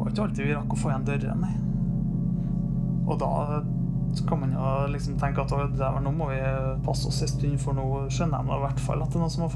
var ikke alltid vi rakk å få igjen døren, nei. Og da så kan man jo liksom tenke at nå må vi passe oss en stund, for nå skjønner jeg i hvert fall at det er noen som har